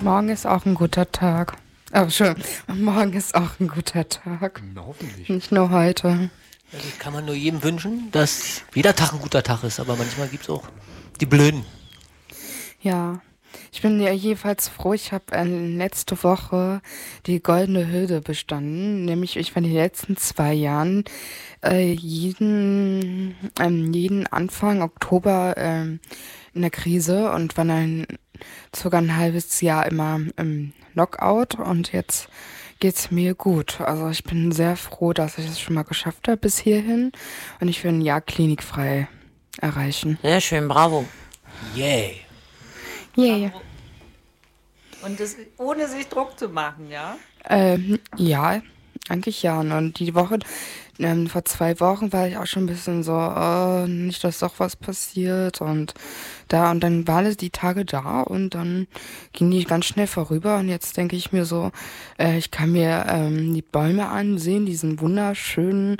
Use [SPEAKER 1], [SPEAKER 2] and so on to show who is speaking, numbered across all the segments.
[SPEAKER 1] Morgen ist auch ein guter Tag. Oh, schön. Morgen ist auch ein guter Tag.
[SPEAKER 2] Na, hoffentlich.
[SPEAKER 1] Nicht nur heute.
[SPEAKER 3] Also kann man nur jedem wünschen, dass jeder Tag ein guter Tag ist, aber manchmal gibt es auch die Blöden.
[SPEAKER 1] Ja. Ich bin ja jedenfalls froh, ich habe letzte Woche die Goldene Hürde bestanden. Nämlich, ich war in den letzten 2 Jahren jeden Anfang Oktober in der Krise und war dann sogar ein halbes Jahr immer im Lockout und jetzt geht's mir gut. Also ich bin sehr froh, dass ich es schon mal geschafft habe bis hierhin und ich will ein Jahr klinikfrei erreichen.
[SPEAKER 4] Sehr schön, bravo.
[SPEAKER 3] Yay.
[SPEAKER 1] Yay.
[SPEAKER 5] Und das ohne sich Druck zu machen, ja?
[SPEAKER 1] Ja, eigentlich ja. Und die Woche, vor 2 Wochen war ich auch schon ein bisschen so, nicht, dass doch was passiert und dann waren es die Tage da und dann ging die ganz schnell vorüber und jetzt denke ich mir so, ich kann mir die Bäume ansehen, die sind wunderschön,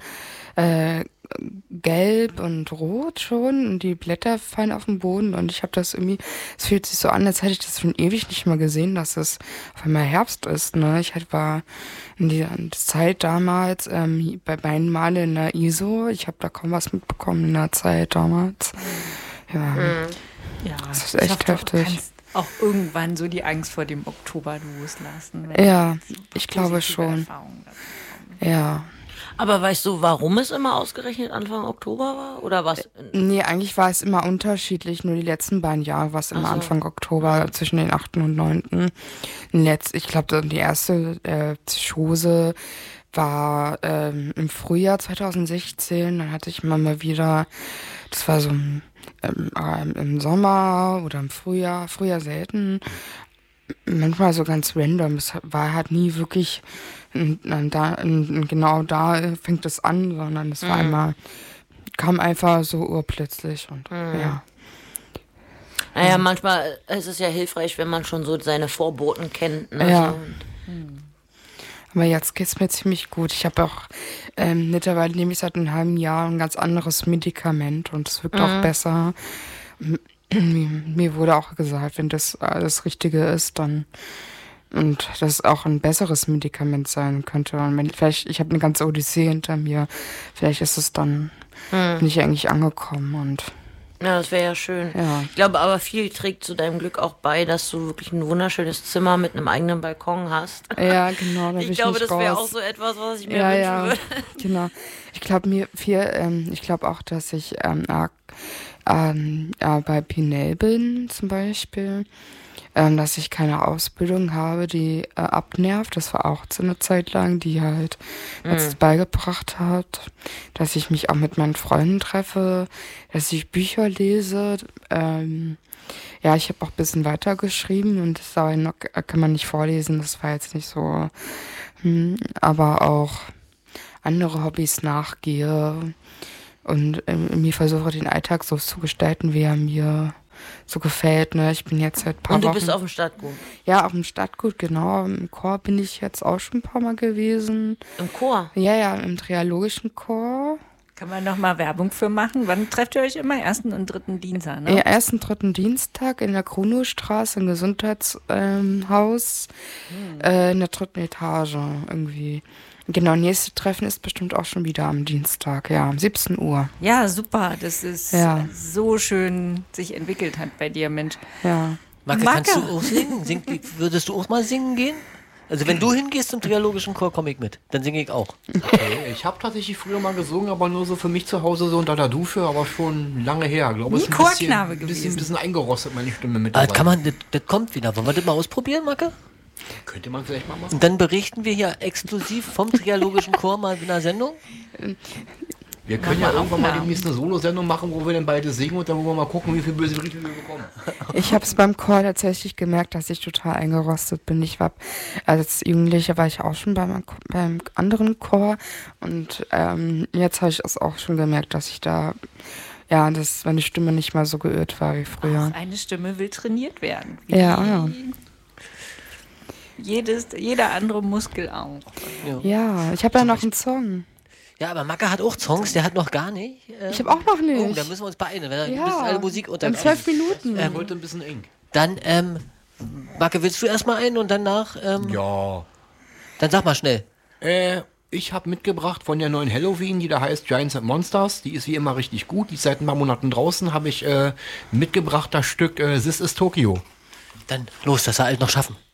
[SPEAKER 1] gelb und rot schon und die Blätter fallen auf den Boden und ich habe das irgendwie, es fühlt sich so an, als hätte ich das schon ewig nicht mehr gesehen, dass es auf einmal Herbst ist, ne? War in dieser Zeit damals bei meinen Male in der ISO, ich habe da kaum was mitbekommen in der Zeit damals. Ja,
[SPEAKER 5] Ja,
[SPEAKER 1] das ist
[SPEAKER 5] ich
[SPEAKER 1] echt
[SPEAKER 5] hoffe, du
[SPEAKER 1] heftig.
[SPEAKER 5] kannst auch irgendwann so die Angst vor dem Oktober loslassen.
[SPEAKER 1] Ja,
[SPEAKER 5] so
[SPEAKER 1] ich glaube
[SPEAKER 5] positive
[SPEAKER 1] schon.
[SPEAKER 5] Erfahrungen dazu kommen.
[SPEAKER 1] Ja.
[SPEAKER 4] Aber weißt du, warum es immer ausgerechnet Anfang Oktober war? Oder was?
[SPEAKER 1] Nee, eigentlich war es immer unterschiedlich. Nur die letzten beiden Jahre war es immer
[SPEAKER 4] Ach so.
[SPEAKER 1] Anfang Oktober, zwischen den 8. und 9. Ich glaube, die erste Psychose war im Frühjahr 2016. Dann hatte ich mal wieder, das war so im Sommer oder im Frühjahr selten. Manchmal so ganz random. Es war halt nie wirklich genau da fängt es an, sondern es war einmal, kam einfach so urplötzlich und ja.
[SPEAKER 4] Naja, manchmal ist es ja hilfreich, wenn man schon so seine Vorboten kennt. Ne?
[SPEAKER 1] Ja.
[SPEAKER 4] So.
[SPEAKER 1] Aber jetzt geht's mir ziemlich gut. Ich habe auch mittlerweile nehme ich seit einem halben Jahr ein ganz anderes Medikament und es wirkt auch besser. Mir wurde auch gesagt, wenn das das Richtige ist, dann und das auch ein besseres Medikament sein könnte. Und wenn vielleicht, ich habe eine ganze Odyssee hinter mir, vielleicht ist es dann, bin ich eigentlich angekommen und
[SPEAKER 4] Ja, das wäre ja schön.
[SPEAKER 1] ja.
[SPEAKER 4] Ich glaube aber, viel trägt zu deinem Glück auch bei, dass du wirklich ein wunderschönes Zimmer mit einem eigenen Balkon hast.
[SPEAKER 1] Ja, genau, da will
[SPEAKER 4] Ich
[SPEAKER 1] ich
[SPEAKER 4] glaube,
[SPEAKER 1] nicht
[SPEAKER 4] das wäre
[SPEAKER 1] raus.
[SPEAKER 4] auch so etwas, was ich mir
[SPEAKER 1] Ja,
[SPEAKER 4] wünschen
[SPEAKER 1] ja,
[SPEAKER 4] würde.
[SPEAKER 1] genau. Ich glaube ich glaube auch, dass ich bei Pinel bin zum Beispiel, dass ich keine Ausbildung habe, die abnervt. Das war auch so eine Zeit lang, die halt jetzt beigebracht hat, dass ich mich auch mit meinen Freunden treffe, dass ich Bücher lese. Ja, ich habe auch ein bisschen weitergeschrieben und das kann man nicht vorlesen, das war jetzt nicht so, aber auch andere Hobbys nachgehe und mir versuche, den Alltag so zu gestalten, wie er mir so gefällt. Ne? Ich bin jetzt seit ein paar
[SPEAKER 4] Und du
[SPEAKER 1] Wochen...
[SPEAKER 4] bist auf dem Stadtgut.
[SPEAKER 1] Ja, auf dem Stadtgut, genau. Im Chor bin ich jetzt auch schon ein paar Mal gewesen.
[SPEAKER 4] Im Chor.
[SPEAKER 1] Ja, im triologischen Chor.
[SPEAKER 5] Kann man noch mal Werbung für machen? Wann trefft ihr euch immer? 1. und 3. Dienstag, ne?
[SPEAKER 1] Ja, ersten, dritten Dienstag in der Kronowstraße im Gesundheitshaus in der 3. Etage irgendwie. Genau, nächste Treffen ist bestimmt auch schon wieder am Dienstag, ja, um 17 Uhr.
[SPEAKER 5] Ja, super. Das ist
[SPEAKER 1] Ja.
[SPEAKER 5] so schön sich entwickelt hat bei dir, Mensch.
[SPEAKER 1] Ja.
[SPEAKER 3] Marke,
[SPEAKER 5] Marke.
[SPEAKER 3] kannst du auch singen? Würdest du auch mal singen gehen? Also wenn du hingehst zum triologischen Chor, komme ich mit. Dann singe ich auch.
[SPEAKER 2] Okay. Ich habe tatsächlich früher mal gesungen, aber nur so für mich zu Hause, so unter der Dusche, aber schon lange her. Glaube
[SPEAKER 5] Nie
[SPEAKER 2] es ist
[SPEAKER 5] Chorknabe
[SPEAKER 2] ein
[SPEAKER 5] gewesen.
[SPEAKER 2] bisschen eingerostet, meine Stimme mit
[SPEAKER 3] Aber
[SPEAKER 2] dabei.
[SPEAKER 3] das kommt wieder. Wollen wir das mal ausprobieren, Marke?
[SPEAKER 2] Könnte man vielleicht mal machen.
[SPEAKER 3] Und dann berichten wir hier exklusiv vom triologischen Chor mal in einer Sendung.
[SPEAKER 2] Wir können ja irgendwann mal demnächst eine Solo-Sendung machen, wo wir dann beide singen und dann wollen wir mal gucken, wie viel böse Briefe wir bekommen.
[SPEAKER 1] Ich habe es beim Chor tatsächlich gemerkt, dass ich total eingerostet bin. Als Jugendliche war ich auch schon beim anderen Chor und jetzt habe ich es auch schon gemerkt, dass ich da, ja, dass meine Stimme nicht mal so geirrt war wie früher.
[SPEAKER 5] Auch eine Stimme will trainiert werden.
[SPEAKER 1] Ja.
[SPEAKER 5] Jeder andere Muskel auch.
[SPEAKER 1] Ja, ich habe ja noch einen Song.
[SPEAKER 3] Ja, aber Macke hat auch Songs, der hat noch gar nicht.
[SPEAKER 1] Ich habe auch noch
[SPEAKER 3] Oh,
[SPEAKER 1] nicht.
[SPEAKER 3] da müssen wir uns beeilen. Wir
[SPEAKER 1] Ja,
[SPEAKER 3] müssen alle Musik
[SPEAKER 1] in
[SPEAKER 3] unterkriegen.
[SPEAKER 1] 12 Minuten.
[SPEAKER 2] Heute ein bisschen eng.
[SPEAKER 3] Dann Backe, willst du erstmal einen und danach?
[SPEAKER 2] Ja.
[SPEAKER 3] Dann sag mal schnell.
[SPEAKER 2] Ich habe mitgebracht von der neuen Halloween, die da heißt Giants and Monsters. Die ist wie immer richtig gut. Die ist seit ein paar Monaten draußen. Habe ich mitgebracht das Stück This is Tokyo.
[SPEAKER 3] Dann los, das er halt noch schaffen.